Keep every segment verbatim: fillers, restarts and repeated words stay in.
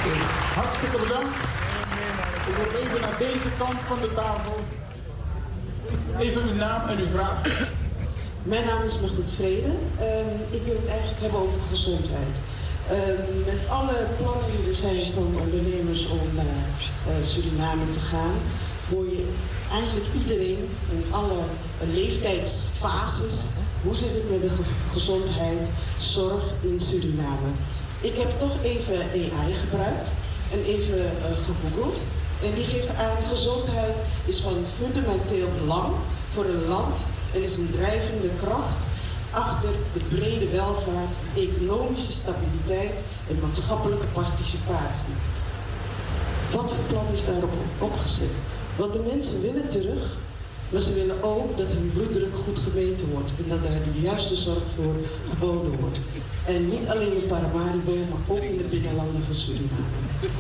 Hartstikke bedankt. Ik wil even naar deze kant van de tafel. Even uw naam en uw vraag. Mijn naam is Margriet Vrede. Uh, ik wil het eigenlijk hebben over gezondheid. Uh, met alle plannen die er zijn van ondernemers om naar uh, uh, Suriname te gaan, hoor je eigenlijk iedereen in alle uh, leeftijdsfases. Hoe zit het met de ge gezondheidszorg in Suriname? Ik heb toch even A I gebruikt en even uh, gegoogeld. En die geeft aan, gezondheid is van fundamenteel belang voor een land en is een drijvende kracht achter de brede welvaart, economische stabiliteit en maatschappelijke participatie. Wat voor plan is daarop opgezet? Want de mensen willen terug, maar ze willen ook dat hun bloeddruk goed gemeten wordt en dat daar de juiste zorg voor geboden wordt. En niet alleen in Paramaribo, maar ook in de binnenlanden van Suriname.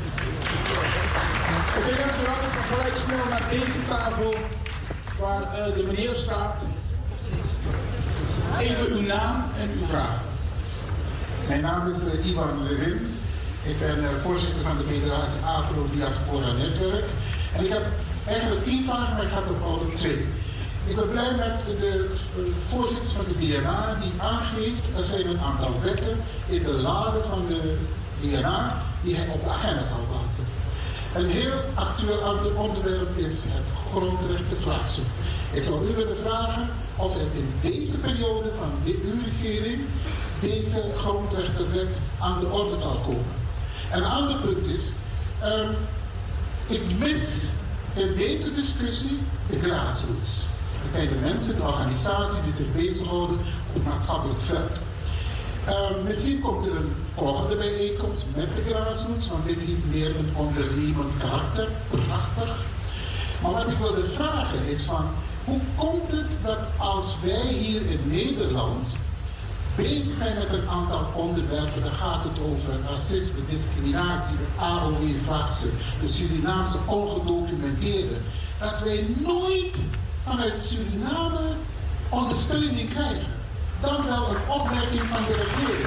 Oké, okay, dankjewel. Ik ga gelijk snel naar deze tafel waar uh, de meneer staat. Even uw naam en uw vraag. Mijn naam is uh, Ivan Levin. Ik ben uh, voorzitter van de Federatie Afro Diaspora Netwerk. En ik heb eigenlijk vier vragen, maar ik ga er al twee. Ik ben blij met de uh, voorzitter van de D N A die aangeeft er zijn een aantal wetten in de laden van de D N A die hij op de agenda zal plaatsen. Een heel actueel onderwerp is het grondrechtenvraagstuk. Ik zou u willen vragen of het in deze periode van de, uw regering deze grondrechtenwet aan de orde zal komen. En een ander punt is, um, ik mis in deze discussie de grassroots. Het zijn de mensen, de organisaties die zich bezighouden op het maatschappelijk veld. Uh, misschien komt er een volgende bijeenkomst met de grassroots, want dit heeft meer een ondernemend karakter. Prachtig. Maar wat ik wilde vragen is van, hoe komt het dat als wij hier in Nederland bezig zijn met een aantal onderwerpen, dan gaat het over racisme, discriminatie, de A O W-vraagstuk, de Surinaamse ongedocumenteerde, dat wij nooit vanuit Suriname ondersteuning krijgen. Dan wel een opmerking van de regering.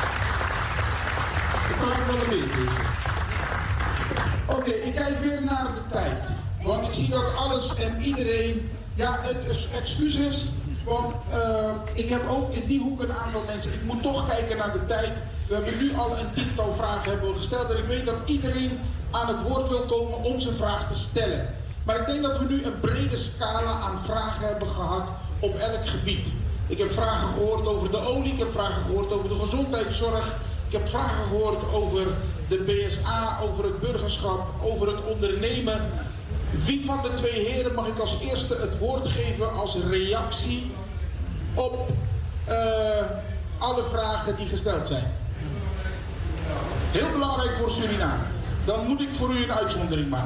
Ik kan het wel meegeven. Oké, okay, ik kijk weer naar de tijd. Want ik zie dat alles en iedereen... Ja, het is excuses. Want uh, ik heb ook in die hoek een aantal mensen... Ik moet toch kijken naar de tijd. We hebben nu al een tiental vragen hebben gesteld. En ik weet dat iedereen aan het woord wil komen om zijn vraag te stellen. Maar ik denk dat we nu een brede scala aan vragen hebben gehad op elk gebied. Ik heb vragen gehoord over de olie, ik heb vragen gehoord over de gezondheidszorg. Ik heb vragen gehoord over de B S A, over het burgerschap, over het ondernemen. Wie van de twee heren mag ik als eerste het woord geven als reactie op uh, alle vragen die gesteld zijn? Heel belangrijk voor Suriname. Dan moet ik voor u een uitzondering maken.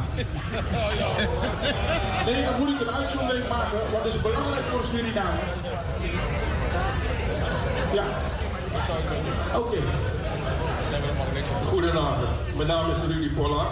Nee, dan moet ik een uitzondering maken. Wat is belangrijk voor Suriname? Ja. Oké. Okay. Goedenavond. Mijn naam is Rudy Pollard.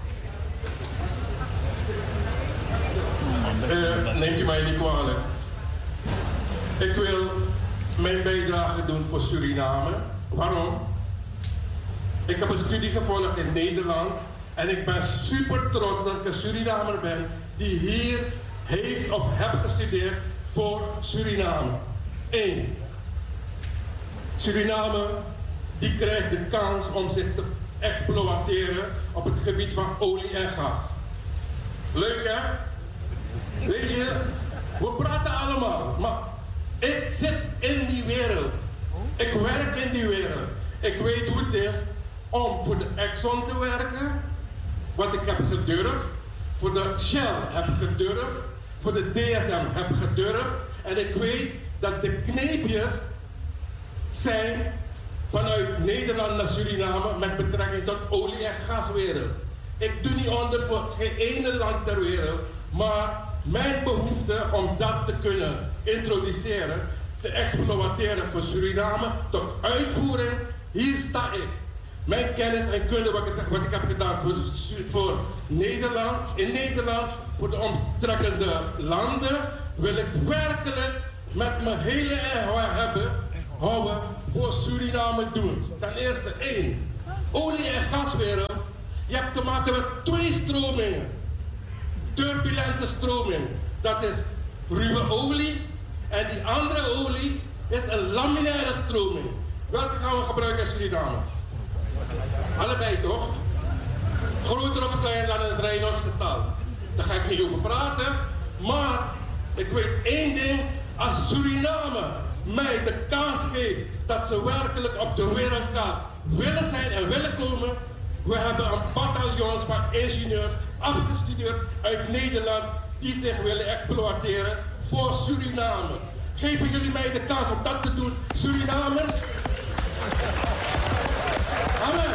Uh, neemt u mij niet kwalijk. Ik wil mijn bijdrage doen voor Suriname. Waarom? Ik heb een studie gevolgd in Nederland en ik ben super trots dat ik een Surinamer ben die hier heeft of heb gestudeerd voor Suriname. Eén. Suriname die krijgt de kans om zich te exploiteren op het gebied van olie en gas. Leuk hè? Weet je, we praten allemaal, maar ik zit in die wereld. Ik werk in die wereld. Ik weet hoe het is om voor de Exxon te werken, wat ik heb gedurfd. Voor de Shell heb ik gedurfd. Voor de D S M heb ik gedurfd. En ik weet dat de kneepjes zijn vanuit Nederland naar Suriname met betrekking tot olie- en gaswereld. Ik doe niet onder voor geen ene land ter wereld, maar mijn behoefte om dat te kunnen introduceren, te exploiteren voor Suriname, tot uitvoering, hier sta ik. Mijn kennis en kunde, wat ik, wat ik heb gedaan voor, voor Nederland, in Nederland, voor de omstrekkende landen, wil ik werkelijk met mijn hele hebben, houden voor Suriname doen. Ten eerste één, olie- en gaswereld Je hebt te maken met twee stromingen. Turbulente stroming. Dat is ruwe olie. En die andere olie is een laminaire stroming. Welke gaan we gebruiken in Suriname? Allebei toch? Groter of kleiner dan het Reynolds getal. Daar ga ik niet over praten. Maar ik weet één ding. Als Suriname mij de kans geeft dat ze werkelijk op de wereldkaart willen zijn en willen komen. We hebben een bataljon van ingenieurs afgestudeerd uit Nederland die zich willen exploiteren voor Suriname. Geven jullie mij de kans om dat te doen, Suriname? Amen.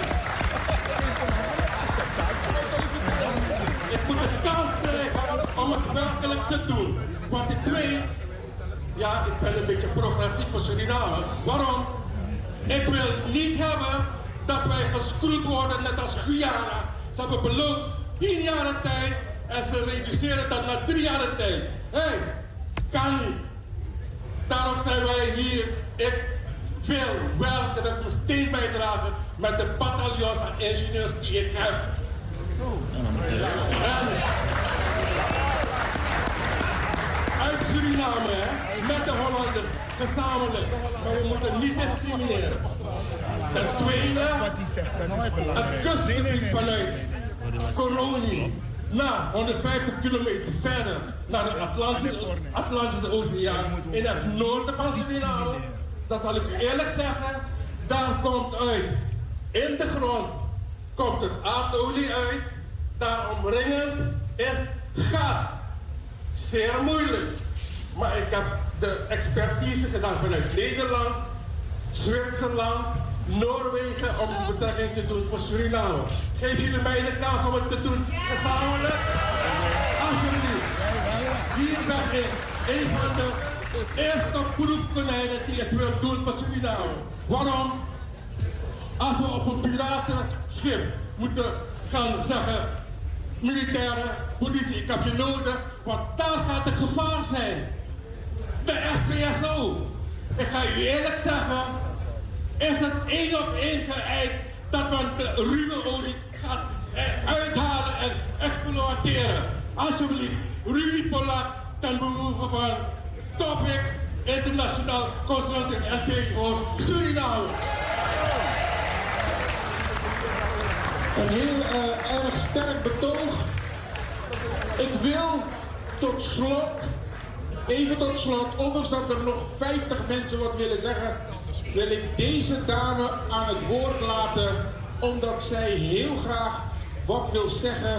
Ik moet de kans krijgen om het werkelijk te doen. Want ik weet, ja, ik ben een beetje progressief voor Suriname. Waarom? Ik wil niet hebben dat wij geschroeid worden net als Guyana. Ze hebben beloofd tien jaar tijd en ze reduceren dat naar drie jaar tijd. Hé, hey, kan niet. Daarom zijn wij hier. Ik wil werkelijk mijn steen bijdragen met de bataljons en ingenieurs die ik heb. En uit Suriname, hè, met de Hollanders, gezamenlijk. Maar we moeten niet discrimineren. Ten tweede, het kustgebied vanuit Coronie naar honderdvijftig kilometer verder naar de Atlantische, Atlantische Oceaan in het noorden van Suriname. Dat zal ik u eerlijk zeggen, daar komt uit, in de grond komt er aardolie uit, daar omringend is gas. Zeer moeilijk. Maar ik heb de expertise gedaan vanuit Nederland, Zwitserland, Noorwegen om betrekking te doen voor Suriname. Geef jullie mij de kans om het te doen gezamenlijk? Alsjeblieft. Hier ben ik een van de eerste proefkonijnen die het wil doen voor Suriname. Waarom? Als we op een piratenschip moeten gaan zeggen, militairen, politie, ik heb je nodig, want daar gaat het gevaar zijn. De F P S O. Ik ga u eerlijk zeggen, is het één op één geëikt dat men de ruwe olie gaat uithalen en exploiteren. Alsjeblieft, Rudy Polak ten behoeve van Topic International Consulting N V voor Suriname. Een heel uh, erg sterk betoog. Ik wil tot slot, even tot slot, ondanks dat er nog vijftig mensen wat willen zeggen, wil ik deze dame aan het woord laten, omdat zij heel graag wat wil zeggen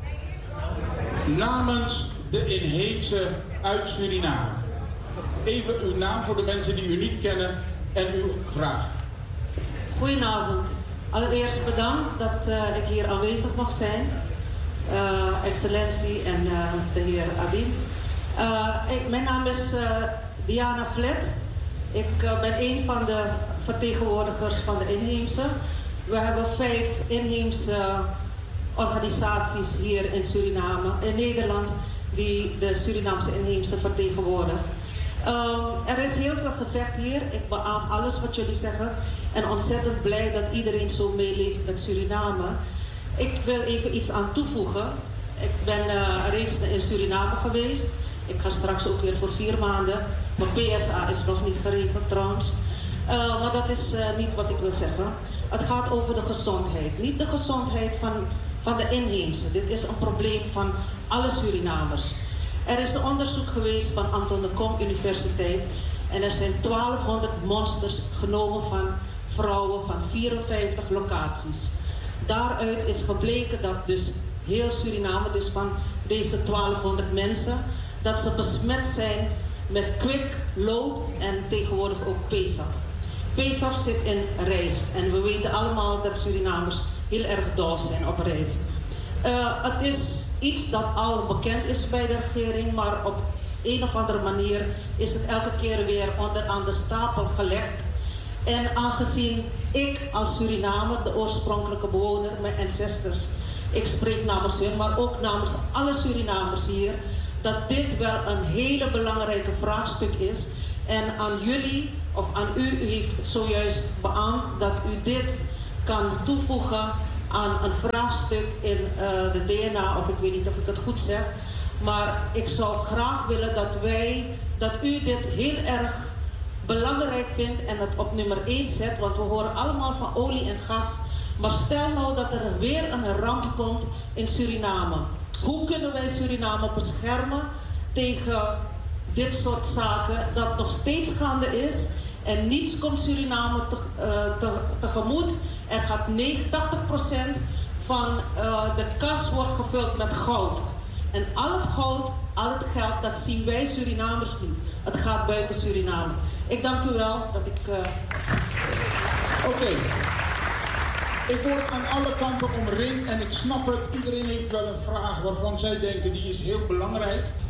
namens de inheemse uit Suriname. Even uw naam voor de mensen die u niet kennen en uw vraag. Goedenavond. Allereerst bedankt dat uh, ik hier aanwezig mag zijn. Uh, excellentie en uh, de heer Abid. Uh, ik, mijn naam is uh, Diana Vlet. Ik uh, ben een van de vertegenwoordigers van de inheemse. We hebben vijf inheemse organisaties hier in Suriname, in Nederland, die de Surinaamse inheemse vertegenwoordigen. Um, er is heel veel gezegd hier. Ik beaam alles wat jullie zeggen. En ontzettend blij dat iedereen zo meeleeft met Suriname. Ik wil even iets aan toevoegen. Ik ben uh, reeds in Suriname geweest. Ik ga straks ook weer voor vier maanden. Mijn P S A is nog niet geregeld trouwens. Uh, maar dat is uh, niet wat ik wil zeggen. Het gaat over de gezondheid. Niet de gezondheid van, van de inheemse. Dit is een probleem van alle Surinamers. Er is een onderzoek geweest van Anton de Kom Universiteit. En er zijn twaalfhonderd monsters genomen van vrouwen van vierenvijftig locaties. Daaruit is gebleken dat dus heel Suriname, dus van deze twaalfhonderd mensen, dat ze besmet zijn met kwik, lood en tegenwoordig ook P S A F. P S A F zit in rijst en we weten allemaal dat Surinamers heel erg dol zijn op rijst. Uh, het is iets dat al bekend is bij de regering, maar op een of andere manier is het elke keer weer onder aan de stapel gelegd. En aangezien ik als Surinamer, de oorspronkelijke bewoner, mijn ancestors, ik spreek namens hun, maar ook namens alle Surinamers hier, dat dit wel een hele belangrijke vraagstuk is. En aan jullie, of aan u, u heeft zojuist beaamd dat u dit kan toevoegen aan een vraagstuk in uh, de D N A, of ik weet niet of ik het goed zeg. Maar ik zou graag willen dat wij, dat u dit heel erg belangrijk vindt en het op nummer één zet, want we horen allemaal van olie en gas. Maar stel nou dat er weer een ramp komt in Suriname. Hoe kunnen wij Suriname beschermen tegen dit soort zaken dat nog steeds gaande is en niets komt Suriname te, uh, te, tegemoet. Er gaat negentig procent van uh, de kas wordt gevuld met goud. En al het goud, al het geld, dat zien wij Surinamers niet. Het gaat buiten Suriname. Ik dank u wel dat ik... Uh... Oké. Okay. Ik word aan alle kanten omringd en ik snap het. Iedereen heeft wel een vraag waarvan zij denken die is heel belangrijk.